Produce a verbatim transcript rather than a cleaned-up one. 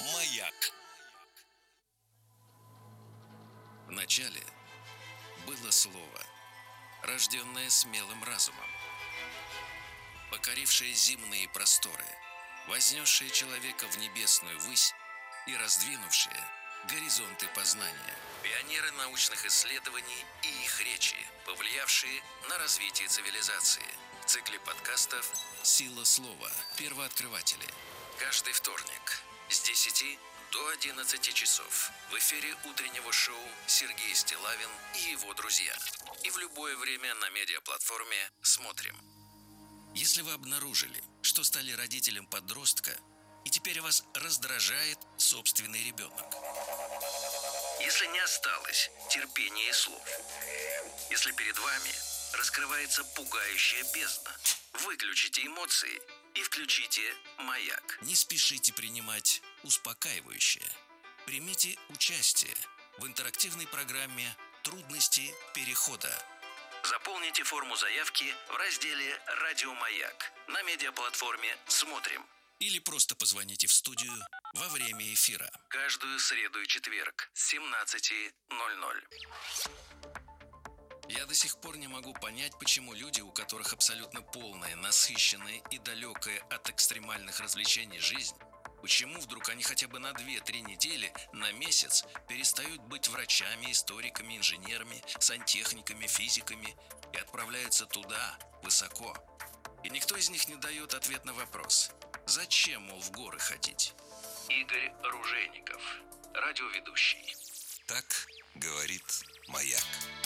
Маяк. Вначале было слово, рожденное смелым разумом, покорившее земные просторы, вознесшее человека в небесную высь и раздвинувшее горизонты познания. Пионеры научных исследований и их речи, повлиявшие на развитие цивилизации. В цикле подкастов «Сила слова. Первооткрыватели». Каждый вторник с десяти до одиннадцати часов в эфире утреннего шоу Сергей Стиллавин и его друзья. И в любое время на медиаплатформе «Смотрим». Если вы обнаружили, что стали родителем подростка, и теперь вас раздражает собственный ребенок. Если не осталось терпения и слов. Если перед вами раскрывается пугающая бездна. Выключите эмоции и включите «Маяк». Не спешите принимать успокаивающее. Примите участие в интерактивной программе «Трудности перехода». Заполните форму заявки в разделе «Радио Маяк» на медиаплатформе «Смотрим». Или просто позвоните в студию во время эфира. Каждую среду и четверг с семнадцати ноль-ноль. Я до сих пор не могу понять, почему люди, у которых абсолютно полная, насыщенная и далекая от экстремальных развлечений жизнь, почему вдруг они хотя бы на две-три недели, на месяц перестают быть врачами, историками, инженерами, сантехниками, физиками и отправляются туда, высоко. И никто из них не дает ответ на вопрос: зачем, мол, в горы ходить? Игорь Ружейников, радиоведущий. Так говорит «Маяк».